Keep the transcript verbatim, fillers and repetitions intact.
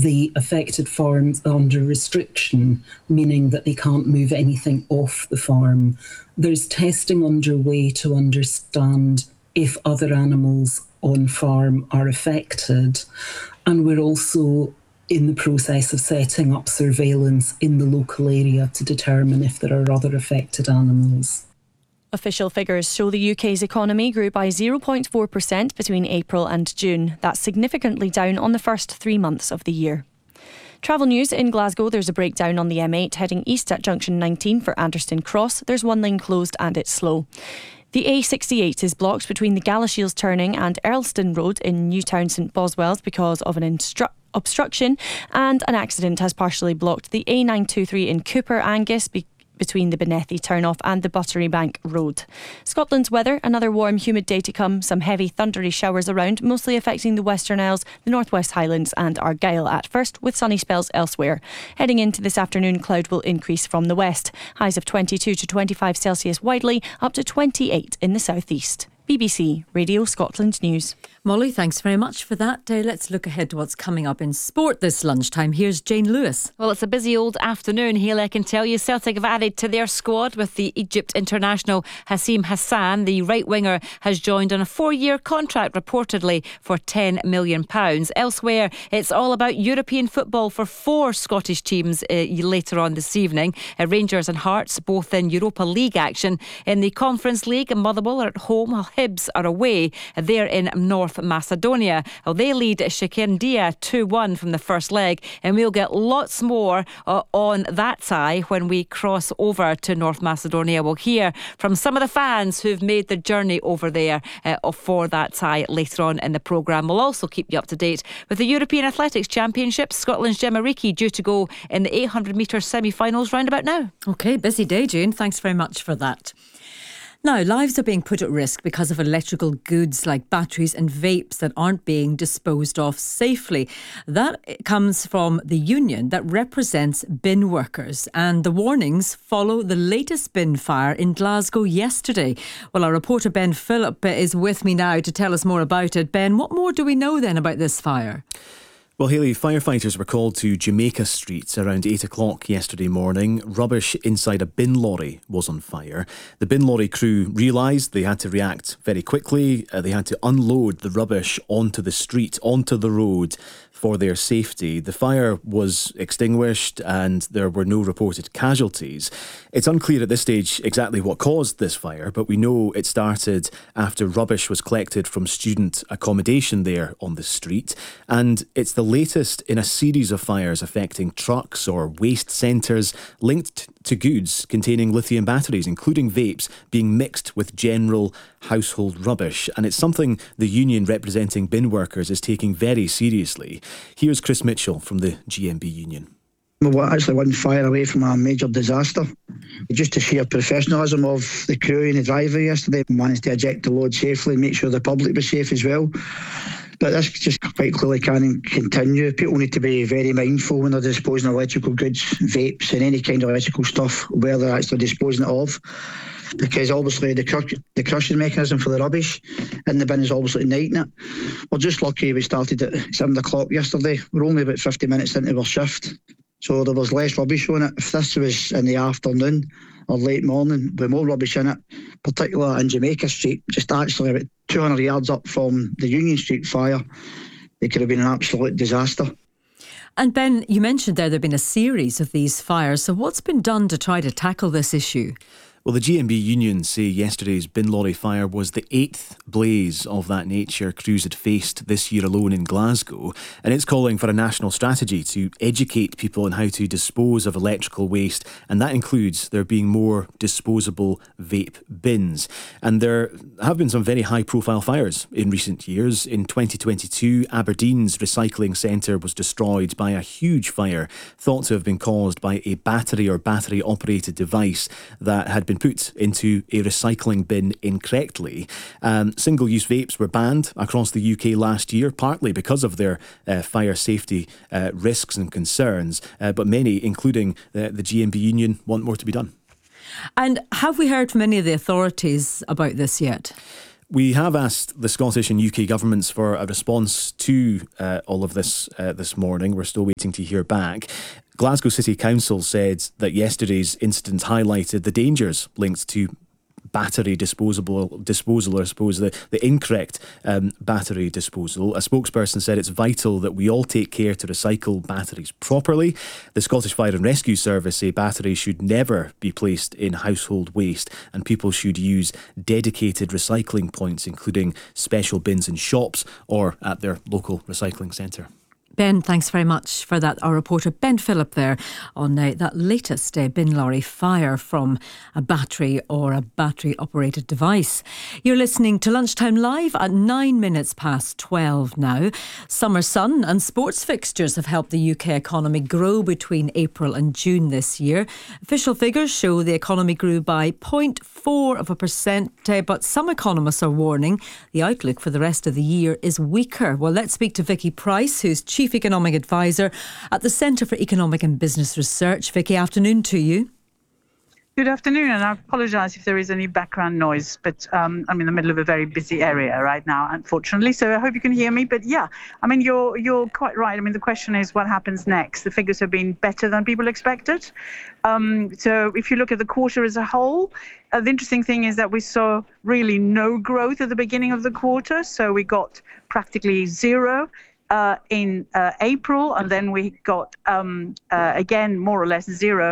the affected farms are under restriction, meaning that they can't move anything off the farm. There's testing underway to understand if other animals on farm are affected. And we're also in the process of setting up surveillance in the local area to determine if there are other affected animals. Official figures show the U K's economy grew by zero point four percent between April and June. That's significantly down on the first three months of the year. Travel news in Glasgow. There's a breakdown on the M eight heading east at junction nineteen for Anderston Cross. There's one lane closed and it's slow. The A sixty-eight is blocked between the Galashiels turning and Earlston Road in Newtown St Boswells because of an instru- obstruction, and an accident has partially blocked the A nine twenty-three in Cooper Angus be- between the Benethy turnoff and the Buttery Bank Road. Scotland's weather, another warm, humid day to come. Some heavy, thundery showers around, mostly affecting the Western Isles, the North West Highlands and Argyll at first, with sunny spells elsewhere. Heading into this afternoon, cloud will increase from the west. Highs of twenty-two to twenty-five Celsius widely, up to twenty-eight in the southeast. B B C Radio Scotland News. Molly, thanks very much for that. Uh, let's look ahead to what's coming up in sport this lunchtime. Here's Jane Lewis. Well, it's a busy old afternoon, Hayley, I can tell you. Celtic have added to their squad with the Egypt international Hassim Hassan. The right winger has joined on a four-year contract, reportedly for ten million pounds. Elsewhere, it's all about European football for four Scottish teams uh, later on this evening. Uh, Rangers and Hearts, both in Europa League action. In the Conference League, Motherwell are at home, while Hibs are away. They're in North Macedonia. Well, they lead Shakirndia two one from the first leg, and we'll get lots more uh, on that tie when we cross over to North Macedonia. We'll hear from some of the fans who've made the journey over there uh, for that tie later on in the programme. We'll also keep you up to date with the European Athletics Championships. Scotland's Gemma Reekie due to go in the eight hundred metre semi-finals round about now. OK, busy day, Jane. Thanks very much for that. Now, lives are being put at risk because of electrical goods like batteries and vapes that aren't being disposed of safely. That comes from the union that represents bin workers, and the warnings follow the latest bin fire in Glasgow yesterday. Well, our reporter Ben Phillip is with me now to tell us more about it. Ben, what more do we know then about this fire? Well, Hayley, firefighters were called to Jamaica Street around eight o'clock yesterday morning. Rubbish inside a bin lorry was on fire. The bin lorry crew realised they had to react very quickly. Uh, they had to unload the rubbish onto the street, onto the road, for their safety. The fire was extinguished and there were no reported casualties. It's unclear at this stage exactly what caused this fire, but we know it started after rubbish was collected from student accommodation there on the street. And it's the latest in a series of fires affecting trucks or waste centres linked to goods containing lithium batteries, including vapes, being mixed with general household rubbish. And it's something the union representing bin workers is taking very seriously. Here's Chris Mitchell from the G M B union. We were actually one fire away from a major disaster. Just the sheer professionalism of the crew and the driver yesterday managed to eject the load safely and make sure the public was safe as well. But this just quite clearly can continue. People need to be very mindful when they're disposing of electrical goods, vapes and any kind of electrical stuff, where they're actually disposing it of. Because obviously the, cru- the crushing mechanism for the rubbish in the bin is obviously igniting it. We're just lucky we started at seven o'clock yesterday. We're only about fifty minutes into our shift, so there was less rubbish on it. If this was in the afternoon or late morning with more rubbish in it, particularly in Jamaica Street, just actually about two hundred yards up from the Union Street fire, it could have been an absolute disaster. And Ben, you mentioned there there have been a series of these fires, so what's been done to try to tackle this issue? Well, the G M B union say yesterday's bin lorry fire was the eighth blaze of that nature crews had faced this year alone in Glasgow, and it's calling for a national strategy to educate people on how to dispose of electrical waste, and that includes there being more disposable vape bins. And there have been some very high-profile fires in recent years. In twenty twenty-two, Aberdeen's recycling centre was destroyed by a huge fire thought to have been caused by a battery or battery-operated device that had been put into a recycling bin incorrectly. Um, single-use vapes were banned across the U K last year, partly because of their uh, fire safety uh, risks and concerns, uh, but many, including the, the G M B union, want more to be done. And have we heard from any of the authorities about this yet? we have asked the Scottish and U K governments for a response to uh, all of this uh, this morning. We're still waiting to hear back. Glasgow City Council said that yesterday's incident highlighted the dangers linked to battery disposable disposal, or I suppose the, the incorrect um, battery disposal. A spokesperson said it's vital that we all take care to recycle batteries properly. The Scottish Fire and Rescue Service say batteries should never be placed in household waste, and people should use dedicated recycling points, including special bins in shops or at their local recycling centre. Ben, thanks very much for that. Our reporter Ben Phillip there on uh, that latest uh, bin lorry fire from a battery or a battery-operated device. You're listening to Lunchtime Live at nine minutes past twelve now. Summer sun and sports fixtures have helped the U K economy grow between April and June this year. Official figures show the economy grew by zero point four of a percent, uh, but some economists are warning the outlook for the rest of the year is weaker. Well, let's speak to Vicky Price, who's Chief Economic Advisor at the Centre for Economic and Business Research. Vicky, afternoon to you. Good afternoon, and I apologise if there is any background noise, but um, I'm in the middle of a very busy area right now, unfortunately, so I hope you can hear me. But yeah, I mean, you're you're quite right. I mean, the question is what happens next. The figures have been better than people expected. Um, so if you look at the quarter as a whole, uh, the interesting thing is that we saw really no growth at the beginning of the quarter, so we got practically zero Uh, in uh, April, and then we got um, uh, again more or less zero